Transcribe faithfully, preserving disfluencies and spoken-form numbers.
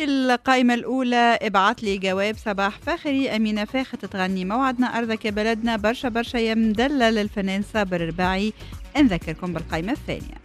القائمة الأولى ابعت لي جواب صباح فاخري، أمينة فاخر تغني موعدنا أرضك يا بلدنا، برشا برشا يا مدلل للفنان صابر الرباعي. نذكركم بالقائمة الثانية.